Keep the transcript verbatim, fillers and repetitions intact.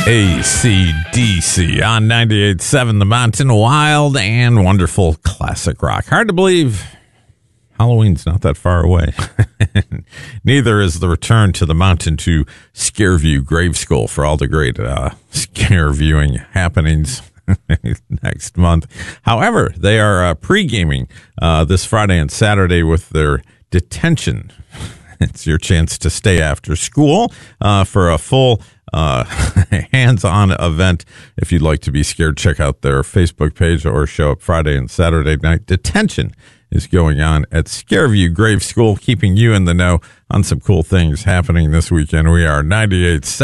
A C D C on ninety-eight point seven The Mountain. Wild and wonderful classic rock. Hard to believe Halloween's not that far away. Neither is the return to the mountain to Scareview Grave School for all the great uh, scare viewing happenings next month. However, they are uh, pre-gaming uh, this Friday and Saturday with their detention. It's your chance to stay after school uh, for a full uh, hands-on event. If you'd like to be scared, check out their Facebook page or show up Friday and Saturday night. Detention is going on at Scareview Grave School, keeping you in the know on some cool things happening this weekend. We are ninety-eight point seven